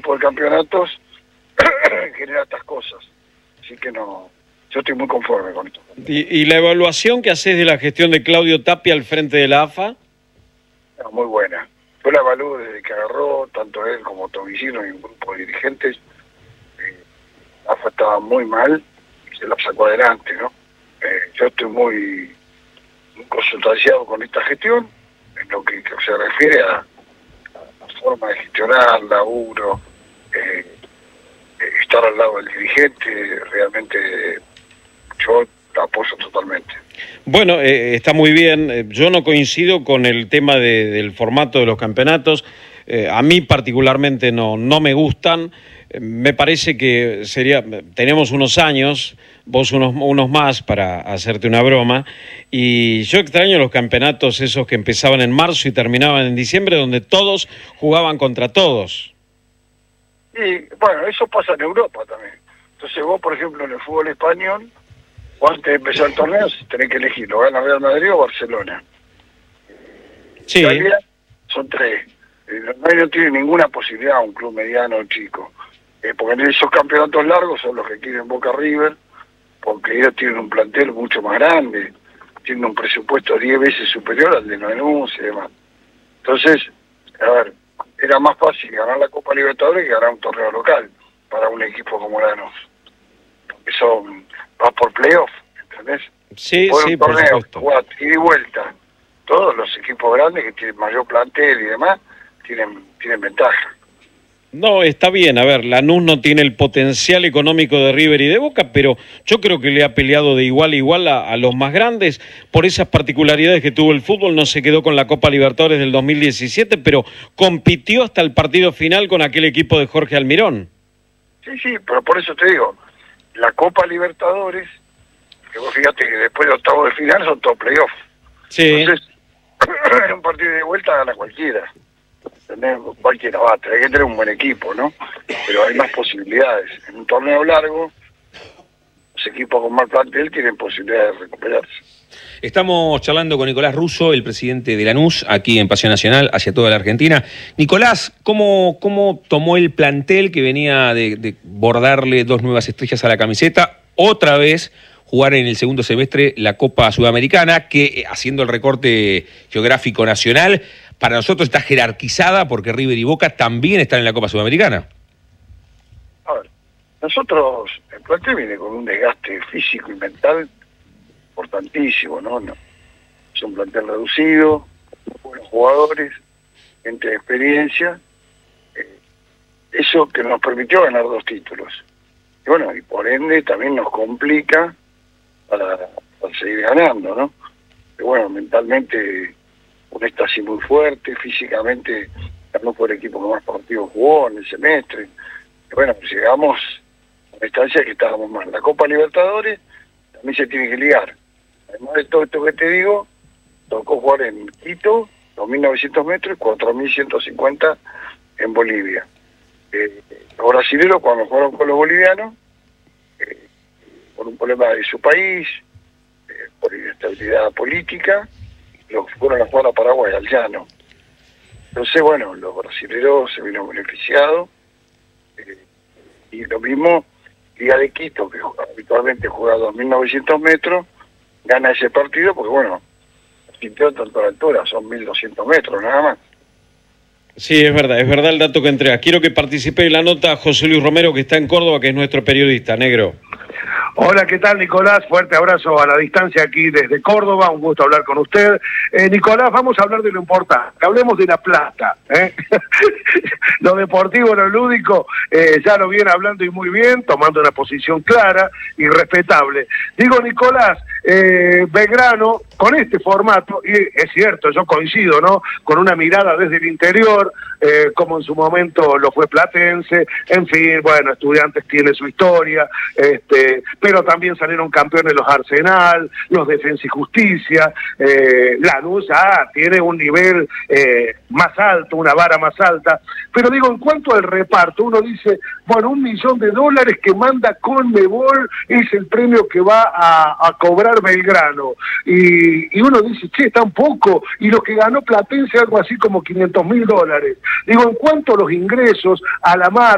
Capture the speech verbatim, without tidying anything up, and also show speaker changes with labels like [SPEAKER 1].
[SPEAKER 1] tipo de campeonatos genera estas cosas. Así que no, yo estoy muy conforme con esto.
[SPEAKER 2] ¿Y, y la evaluación que haces de la gestión de Claudio Tapia al frente de la A F A?
[SPEAKER 1] No, muy buena. Yo la evalúo desde que agarró, tanto él como Tobillino y un grupo de dirigentes. Eh, la A F A estaba muy mal y se la sacó adelante, ¿no? Eh, yo estoy muy, muy consustanciado con esta gestión, en lo que, que se refiere a, a la forma de gestionar, laburo, eh, estar al lado del dirigente, realmente yo la apoyo totalmente.
[SPEAKER 2] Bueno, eh, está muy bien. Yo no coincido con el tema de, del formato de los campeonatos. Eh, a mí particularmente no, no me gustan. Eh, me parece que sería, tenemos unos años, vos unos, unos más para hacerte una broma, y yo extraño los campeonatos esos que empezaban en marzo y terminaban en diciembre, donde todos jugaban contra todos.
[SPEAKER 1] Y bueno, eso pasa en Europa también. Entonces vos, por ejemplo, en el fútbol español, vos antes de empezar el torneo tenés que elegir, ¿lo gana Real Madrid o Barcelona?
[SPEAKER 2] Sí.
[SPEAKER 1] Italia son tres. Eh, no, no tiene ninguna posibilidad un club mediano o chico. Eh, porque en esos campeonatos largos son los que quieren Boca River, porque ellos tienen un plantel mucho más grande, tienen un presupuesto diez veces superior al de Lanús y demás. Entonces, a ver, era más fácil ganar la Copa Libertadores que ganar un torneo local para un equipo como Lanús. Porque son, vas por playoff, ¿entendés?
[SPEAKER 2] Sí,
[SPEAKER 1] por
[SPEAKER 2] sí,
[SPEAKER 1] un
[SPEAKER 2] por
[SPEAKER 1] torneo,
[SPEAKER 2] supuesto.
[SPEAKER 1] jugás ida y vuelta. Todos los equipos grandes que tienen mayor plantel y demás, tienen, tienen ventaja.
[SPEAKER 2] No, está bien, a ver, Lanús no tiene el potencial económico de River y de Boca, pero yo creo que le ha peleado de igual a igual a, a los más grandes por esas particularidades que tuvo el fútbol. No se quedó con la Copa Libertadores del dos mil diecisiete, pero compitió hasta el partido final con aquel equipo de Jorge Almirón.
[SPEAKER 1] Sí, sí, pero por eso te digo, la Copa Libertadores, que vos fíjate que después de octavos de final son todos playoffs.
[SPEAKER 2] Sí.
[SPEAKER 1] Entonces, en un partido de vuelta gana cualquiera. Tener cualquiera va, hay que tener un buen equipo, ¿no? Pero hay más posibilidades. En un torneo largo, los equipos con más plantel tienen posibilidades de recuperarse.
[SPEAKER 3] Estamos charlando con Nicolás Russo, el presidente de Lanús, aquí en Pasión Nacional, hacia toda la Argentina. Nicolás, ¿cómo, cómo tomó el plantel que venía de, de bordarle dos nuevas estrellas a la camiseta? Otra vez jugar en el segundo semestre la Copa Sudamericana, que haciendo el recorte geográfico nacional, para nosotros está jerarquizada porque River y Boca también están en la Copa Sudamericana.
[SPEAKER 1] A ver, nosotros, el plantel viene con un desgaste físico y mental importantísimo, ¿no? no es un plantel reducido, buenos jugadores, gente de experiencia, eh, eso que nos permitió ganar dos títulos. Y bueno, y por ende también nos complica para, para seguir ganando, ¿no? Pero bueno, mentalmente un éxtasis muy fuerte, físicamente ganó por el equipo que más partidos jugó en el semestre. Y bueno, pues llegamos a una instancia que estábamos mal. La Copa Libertadores también se tiene que ligar. Además de todo esto que te digo, tocó jugar en Quito, dos mil novecientos metros y cuatro mil ciento cincuenta en Bolivia. Eh, los brasileños cuando jugaron con los bolivianos, eh, por un problema de su país, eh, por inestabilidad política, los fueron a jugar a Paraguay, al llano. Entonces, bueno, los brasileños se vieron beneficiados, eh, y lo mismo, Liga de Quito, que habitualmente juega dos mil novecientos metros, gana ese partido porque, bueno, sintió tanto la altura, son mil doscientos metros nada más.
[SPEAKER 2] Sí, es verdad, es verdad el dato que entregas. Quiero que participe en la nota José Luis Romero, que está en Córdoba, que es nuestro periodista, negro.
[SPEAKER 4] Hola, ¿qué tal, Nicolás? Fuerte abrazo a la distancia aquí desde Córdoba, un gusto hablar con usted. Eh, Nicolás, vamos a hablar de lo importante, hablemos de La Plata. ¿eh? Lo deportivo, lo lúdico, eh, ya lo viene hablando y muy bien, tomando una posición clara y respetable. Digo, Nicolás, eh, Belgrano, con este formato, y es cierto, yo coincido, ¿no? Con una mirada desde el interior, eh, como en su momento lo fue Platense, en fin, bueno, Estudiantes tiene su historia, este, pero también salieron campeones los Arsenal, los Defensa y Justicia, eh, Lanús ya tiene un nivel eh, más alto, una vara más alta, pero digo, en cuanto al reparto, uno dice, bueno, un millón de dólares que manda Conmebol es el premio que va a, a cobrar Belgrano, y, y uno dice, che, está un poco, y lo que ganó Platense algo así como quinientos mil dólares. Digo, en cuanto a los ingresos, a la mar